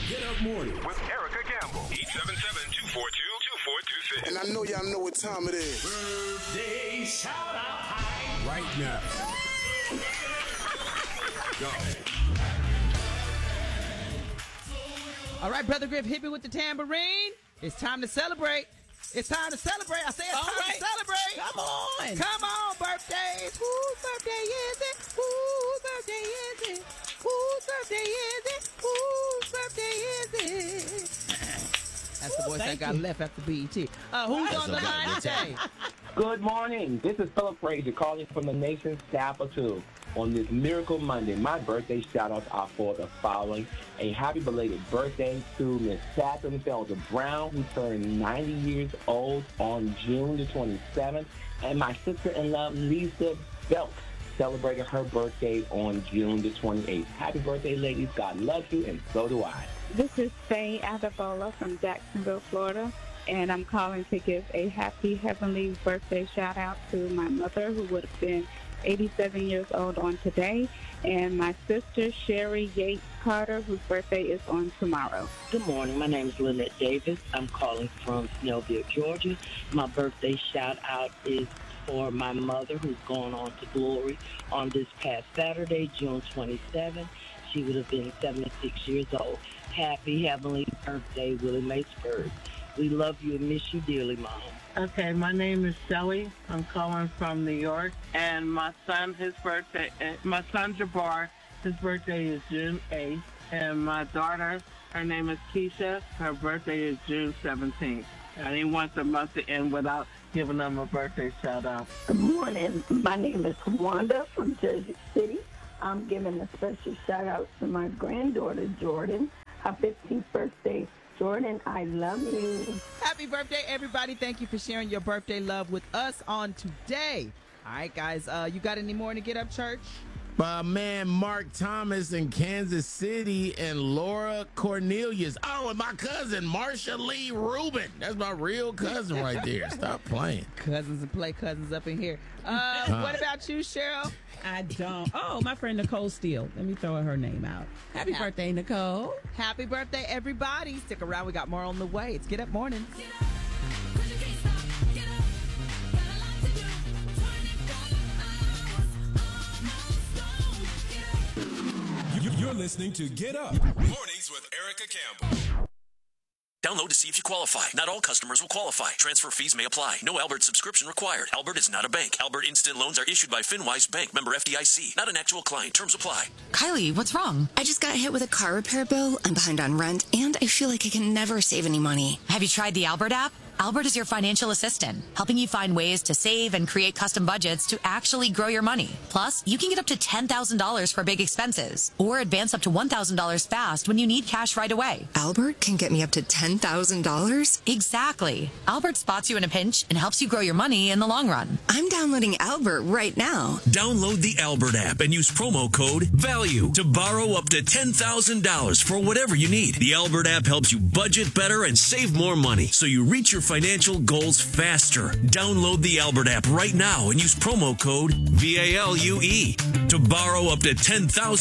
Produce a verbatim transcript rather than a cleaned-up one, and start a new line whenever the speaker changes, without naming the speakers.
Get Up Morning
with Erica Campbell. eight seven seven, two four two, two four two six.
And I know y'all know what time it is.
Birthday shout out time. Right now. Go.
All right, Brother Griff, hit me with the tambourine. It's time to celebrate. It's time to celebrate. I say it's
All
time
right.
to celebrate.
Come on.
Come on, birthdays. Whose birthday is it? Whose birthday is it? Whose birthday is it? Whose birthday is it? That's the voice that got
you.
left after B E T. Uh, who's on the line today?
Good morning. This is Philip Frazier calling from the nation's capital. On this Miracle Monday, my birthday shout-outs are for the following. A happy belated birthday to Miss Catherine Felder Brown, who turned ninety years old on June the twenty-seventh, and my sister-in-law, Lisa Belk, celebrated her birthday on June the twenty-eighth. Happy birthday, ladies. God loves you, and so do I.
This is Faye Adebola from Jacksonville, Florida, and I'm calling to give a happy heavenly birthday shout-out to my mother, who would have been eighty-seven years old on today, and my sister, Sherry Yates Carter, whose birthday is on tomorrow.
Good morning. My name is Lynette Davis. I'm calling from Snellville, Georgia. My birthday shout-out is for my mother, who's gone on to glory on this past Saturday, June twenty-seventh. She would have been seventy-six years old. Happy heavenly birthday, Willie Mae Spurs. We love you and miss you dearly, Mom.
Okay, my name is Shelly. I'm calling from New York, and my son, his birthday, uh, my son Jabbar, his birthday is June eighth, and my daughter, her name is Keisha, her birthday is June seventeenth. I didn't want the month to end without giving them a birthday shout out.
Good morning. My name is Wanda from Jersey City. I'm giving a special shout out to my granddaughter, Jordan. Her fifteenth birthday. Jordan, I love you.
Happy birthday, everybody. Thank you for sharing your birthday love with us on today. All right, guys, uh, you got any more to get up, church?
My man Mark Thomas in Kansas City and Laura Cornelius. Oh, and my cousin Marsha Lee Rubin. That's my real cousin right there. Stop playing.
Cousins and play cousins up in here. Uh,
Huh.
What about you, Cheryl?
I don't. Oh, my friend Nicole Steele. Let me throw her name out. Happy
Happy-
birthday, Nicole.
Happy birthday, everybody. Stick around. We got more on the way. It's Get Up Mornings.
You- You're listening to Get Up Mornings with Erica Campbell.
Download to see if you qualify. Not all customers will qualify. Transfer fees may apply. No Albert subscription required. Albert is not a bank. Albert Instant Loans are issued by FinWise Bank, member F D I C. Not an actual client. Terms apply.
Kylie, what's wrong? I just got hit with a car repair bill. I'm behind on rent, and I feel like I can never save any money.
Have you tried the Albert app? Albert is your financial assistant, helping you find ways to save and create custom budgets to actually grow your money. Plus, you can get up to ten thousand dollars for big expenses, or advance up to one thousand dollars fast when you need cash right away.
Albert can get me up to ten thousand dollars?
Exactly. Albert spots you in a pinch and helps you grow your money in the long run.
I'm downloading Albert right now.
Download the Albert app and use promo code VALUE to borrow up to ten thousand dollars for whatever you need. The Albert app helps you budget better and save more money, so you reach your financial goals faster. Download the Albert app right now and use promo code VALUE to borrow up to ten thousand dollars